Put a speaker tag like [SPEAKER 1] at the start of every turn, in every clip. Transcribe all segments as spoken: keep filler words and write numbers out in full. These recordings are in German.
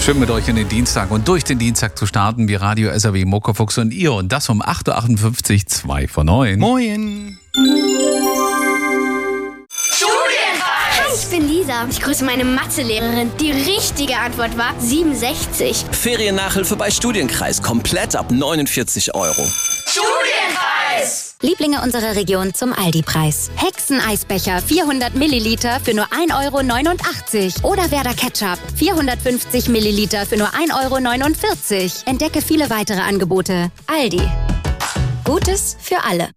[SPEAKER 1] Schön mit euch in den Dienstag und durch den Dienstag zu starten wie Radio S R W, Muckefuchs und ihr. Und das um acht Uhr achtundfünfzig, zwei vor neun.
[SPEAKER 2] Moin.
[SPEAKER 3] Hi, ich bin Lisa. Ich grüße meine Mathelehrerin. Die richtige Antwort war siebenundsechzig.
[SPEAKER 4] Feriennachhilfe bei Studienkreis. Komplett ab neunundvierzig Euro.
[SPEAKER 5] Studienkreis! Lieblinge unserer Region zum Aldi-Preis. Hexeneisbecher vierhundert Milliliter für nur ein Euro neunundachtzig. Oder Werder Ketchup vierhundertfünfzig Milliliter für nur ein Euro neunundvierzig. Entdecke viele weitere Angebote. Aldi. Gutes für alle.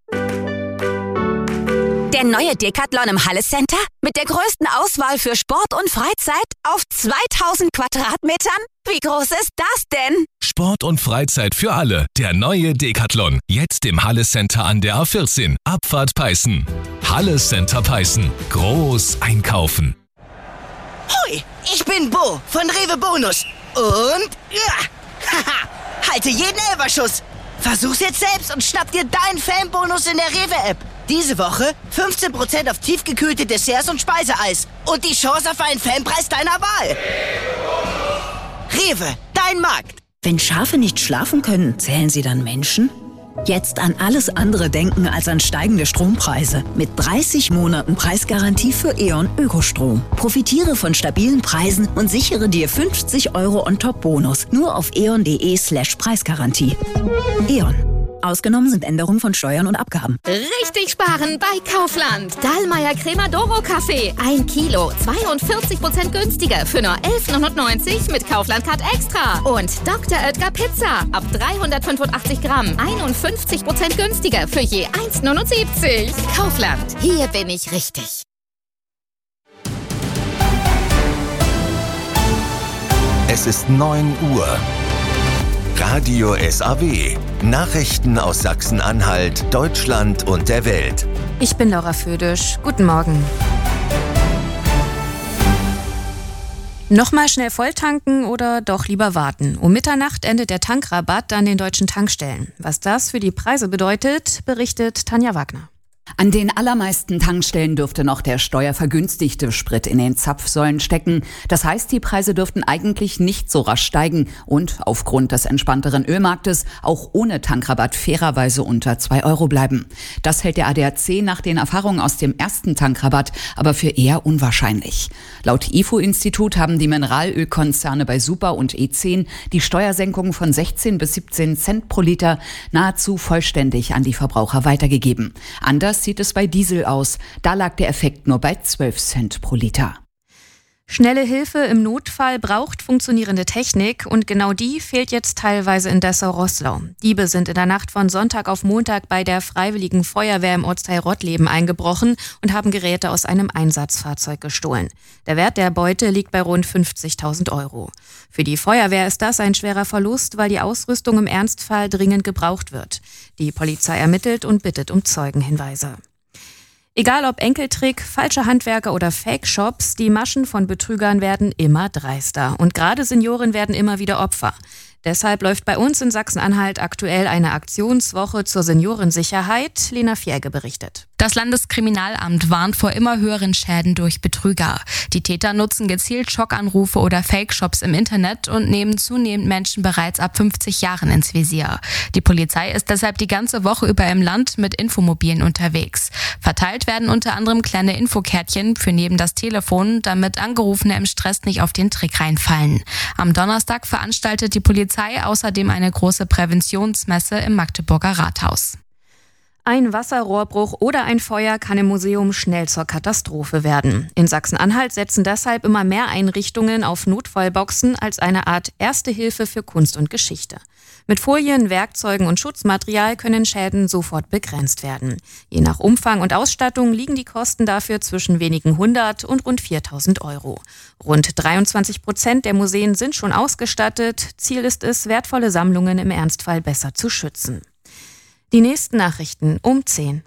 [SPEAKER 6] Der neue Decathlon im Halle Center? Mit der größten Auswahl für Sport und Freizeit auf zweitausend Quadratmetern? Wie groß ist das denn?
[SPEAKER 7] Sport und Freizeit für alle. Der neue Decathlon. Jetzt im Halle Center an der A vierzehn. Abfahrt Peißen. Halle Center Peißen. Groß einkaufen.
[SPEAKER 8] Hoi, ich bin Bo von Rewe Bonus. Und ja, haha, halte jeden Elferschuss. Versuch's jetzt selbst und schnapp dir deinen Fanbonus in der Rewe-App. Diese Woche fünfzehn Prozent auf tiefgekühlte Desserts und Speiseeis. Und die Chance auf einen Fanpreis deiner Wahl. Rewe, dein Markt.
[SPEAKER 9] Wenn Schafe nicht schlafen können, zählen sie dann Menschen? Jetzt an alles andere denken als an steigende Strompreise. Mit dreißig Monaten Preisgarantie für E.ON Ökostrom. Profitiere von stabilen Preisen und sichere dir fünfzig Euro On-Top-Bonus. Nur auf eon.de slash Preisgarantie. E.ON. Ausgenommen sind Änderungen von Steuern und Abgaben.
[SPEAKER 10] Richtig sparen bei Kaufland. Dallmayr Crema Doro Kaffee. Ein Kilo, zweiundvierzig Prozent günstiger für nur elf neunundneunzig mit Kaufland Card Extra. Und Doktor Oetker Pizza. Ab dreihundertfünfundachtzig Gramm. einundfünfzig Prozent günstiger für je eins neunundsiebzig. Kaufland. Hier bin ich richtig.
[SPEAKER 11] Es ist neun Uhr. Radio S A W. Nachrichten aus Sachsen-Anhalt, Deutschland und der Welt.
[SPEAKER 12] Ich bin Laura Födisch. Guten Morgen. Nochmal schnell volltanken oder doch lieber warten? Um Mitternacht endet der Tankrabatt an den deutschen Tankstellen. Was das für die Preise bedeutet, berichtet Tanja Wagner.
[SPEAKER 13] An den allermeisten Tankstellen dürfte noch der steuervergünstigte Sprit in den Zapfsäulen stecken. Das heißt, die Preise dürften eigentlich nicht so rasch steigen und aufgrund des entspannteren Ölmarktes auch ohne Tankrabatt fairerweise unter zwei Euro bleiben. Das hält der A D A C nach den Erfahrungen aus dem ersten Tankrabatt aber für eher unwahrscheinlich. Laut I F O-Institut haben die Mineralölkonzerne bei Super und E zehn die Steuersenkung von sechzehn bis siebzehn Cent pro Liter nahezu vollständig an die Verbraucher weitergegeben. Anders sieht es bei Diesel aus. Da lag der Effekt nur bei zwölf Cent pro Liter.
[SPEAKER 12] Schnelle Hilfe im Notfall braucht funktionierende Technik und genau die fehlt jetzt teilweise in Dessau-Roßlau. Diebe sind in der Nacht von Sonntag auf Montag bei der Freiwilligen Feuerwehr im Ortsteil Rottleben eingebrochen und haben Geräte aus einem Einsatzfahrzeug gestohlen. Der Wert der Beute liegt bei rund fünfzigtausend Euro. Für die Feuerwehr ist das ein schwerer Verlust, weil die Ausrüstung im Ernstfall dringend gebraucht wird. Die Polizei ermittelt und bittet um Zeugenhinweise. Egal ob Enkeltrick, falsche Handwerker oder Fake-Shops, die Maschen von Betrügern werden immer dreister. Und gerade Senioren werden immer wieder Opfer. Deshalb läuft bei uns in Sachsen-Anhalt aktuell eine Aktionswoche zur Seniorensicherheit. Lena Fjäge berichtet.
[SPEAKER 14] Das Landeskriminalamt warnt vor immer höheren Schäden durch Betrüger. Die Täter nutzen gezielt Schockanrufe oder Fake-Shops im Internet und nehmen zunehmend Menschen bereits ab fünfzig Jahren ins Visier. Die Polizei ist deshalb die ganze Woche über im Land mit Infomobilen unterwegs. Verteilt werden unter anderem kleine Infokärtchen für neben das Telefon, damit Angerufene im Stress nicht auf den Trick reinfallen. Am Donnerstag veranstaltet die Polizei außerdem eine große Präventionsmesse im Magdeburger Rathaus.
[SPEAKER 12] Ein Wasserrohrbruch oder ein Feuer kann im Museum schnell zur Katastrophe werden. In Sachsen-Anhalt setzen deshalb immer mehr Einrichtungen auf Notfallboxen als eine Art Erste Hilfe für Kunst und Geschichte. Mit Folien, Werkzeugen und Schutzmaterial können Schäden sofort begrenzt werden. Je nach Umfang und Ausstattung liegen die Kosten dafür zwischen wenigen hundert und rund viertausend Euro. Rund dreiundzwanzig Prozent der Museen sind schon ausgestattet. Ziel ist es, wertvolle Sammlungen im Ernstfall besser zu schützen. Die nächsten Nachrichten um zehn.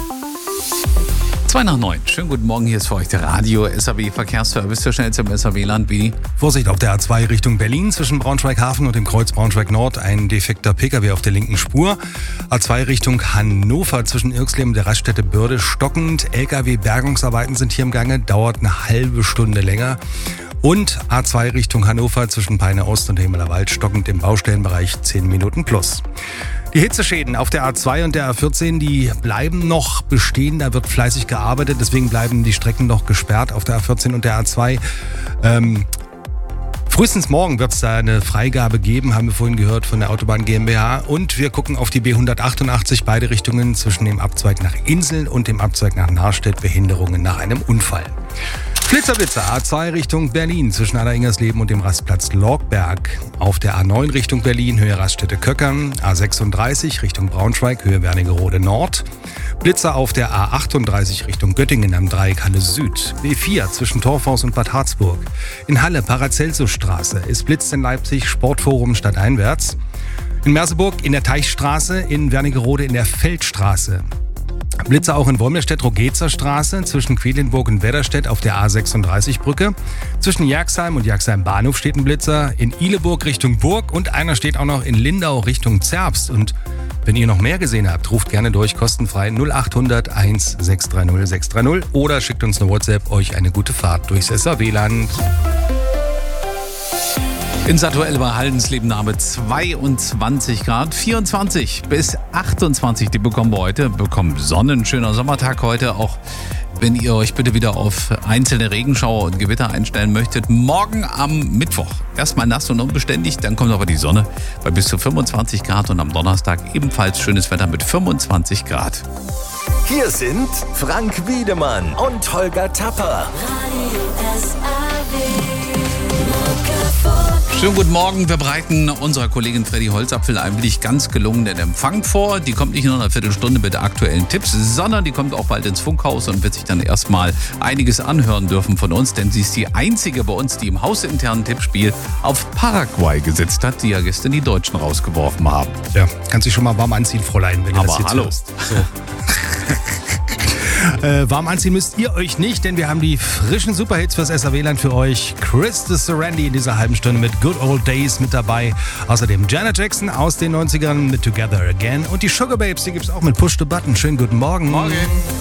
[SPEAKER 1] zwei nach neun. Schönen guten Morgen, hier ist für euch der Radio S A W Verkehrsservice, der schnellste im S A W-Land. Wie?
[SPEAKER 2] Vorsicht auf der A zwei Richtung Berlin zwischen Braunschweig-Hafen und dem Kreuz Braunschweig-Nord. Ein defekter Pkw auf der linken Spur. A zwei Richtung Hannover zwischen Irxleben und der Raststätte Börde stockend. L K W-Bergungsarbeiten sind hier im Gange, dauert eine halbe Stunde länger. Und A zwei Richtung Hannover zwischen Peine Ost und Hemeler Wald stockend im Baustellenbereich zehn Minuten plus. Die Hitzeschäden auf der A zwei und der A vierzehn, die bleiben noch bestehen. Da wird fleißig gearbeitet, deswegen bleiben die Strecken noch gesperrt auf der A vierzehn und der A zwei. Ähm, frühestens morgen wird es da eine Freigabe geben, haben wir vorhin gehört von der Autobahn GmbH. Und wir gucken auf die B hundertachtundachtzig, beide Richtungen zwischen dem Abzweig nach Inseln und dem Abzweig nach Nahrstedt, Behinderungen nach einem Unfall. Blitzer, Blitzer, A zwei Richtung Berlin zwischen Aller-Ingersleben und dem Rastplatz Lorgberg. Auf der A neun Richtung Berlin, Höhe Raststätte-Köckern. A sechsunddreißig Richtung Braunschweig, Höhe Wernigerode Nord. Blitzer auf der A achtunddreißig Richtung Göttingen am Dreieck Halle Süd. B vier zwischen Torfhaus und Bad Harzburg. In Halle, Paracelsusstraße. Es blitzt in Leipzig, Sportforum stadteinwärts. In Merseburg in der Teichstraße, in Wernigerode in der Feldstraße. Blitzer auch in Wolmirstedt-Rogetzer Straße, zwischen Quedlinburg und Wedderstedt auf der A sechsunddreißig Brücke. Zwischen Jerxheim und Jerxheim Bahnhof steht ein Blitzer, in Ihleburg Richtung Burg und einer steht auch noch in Lindau Richtung Zerbst. Und wenn ihr noch mehr gesehen habt, ruft gerne durch, kostenfrei null acht hundert eins sechs drei null sechs drei null oder schickt uns eine WhatsApp, euch eine gute Fahrt durchs S A W-Land.
[SPEAKER 1] In Satuell bei Haldensleben haben wir zweiundzwanzig Grad, vierundzwanzig bis achtundzwanzig, die bekommen wir heute, bekommen Sonnen, schöner Sommertag heute, auch wenn ihr euch bitte wieder auf einzelne Regenschauer und Gewitter einstellen möchtet. Morgen am Mittwoch erstmal nass und unbeständig, dann kommt aber die Sonne bei bis zu fünfundzwanzig Grad und am Donnerstag ebenfalls schönes Wetter mit fünfundzwanzig Grad.
[SPEAKER 11] Hier sind Frank Wiedemann und Holger Tapper.
[SPEAKER 1] Schönen guten Morgen, wir bereiten unserer Kollegin Freddy Holzapfel einen wirklich ganz gelungenen Empfang vor. Die kommt nicht nur in einer Viertelstunde mit aktuellen Tipps, sondern die kommt auch bald ins Funkhaus und wird sich dann erstmal einiges anhören dürfen von uns, denn sie ist die einzige bei uns, die im hausinternen Tippspiel auf Paraguay gesetzt hat, die ja gestern die Deutschen rausgeworfen haben.
[SPEAKER 2] Ja, kannst dich schon mal warm anziehen, Fräulein, wenn du
[SPEAKER 1] Aber
[SPEAKER 2] das jetzt
[SPEAKER 1] hallo.
[SPEAKER 2] hörst. So. Äh, warm anziehen müsst ihr euch nicht, denn wir haben die frischen Superhits fürs S A W-Land für euch. Chris the Serenity in dieser halben Stunde mit Good Old Days mit dabei. Außerdem Janet Jackson aus den neunzigern mit Together Again. Und die Sugar Babes, die gibt's auch mit Push the Button. Schönen guten Morgen.
[SPEAKER 1] Morgen.